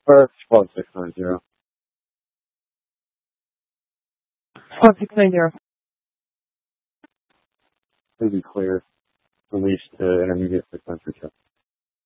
Or squad 690. Squad 690. Please be clear. Release to intermediate 693.